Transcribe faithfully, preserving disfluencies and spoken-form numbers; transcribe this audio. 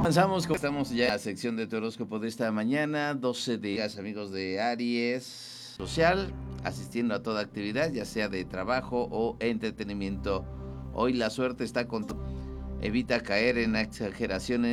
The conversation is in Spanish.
Avanzamos, como estamos ya en la sección de tu horóscopo de esta mañana, doce de días, amigos de Aries, social, asistiendo a toda actividad, ya sea de trabajo o entretenimiento. Hoy la suerte está con tu... Evita caer en exageraciones